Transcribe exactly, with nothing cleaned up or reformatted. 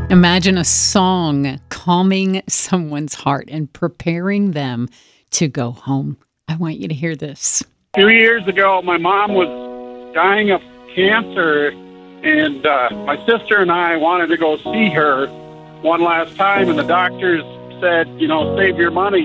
Imagine a song calming someone's heart and preparing them to go home. I want you to hear this. Two years ago, my mom was dying of cancer, and uh, my sister and I wanted to go see her one last time, and the doctors said, you know, save your money.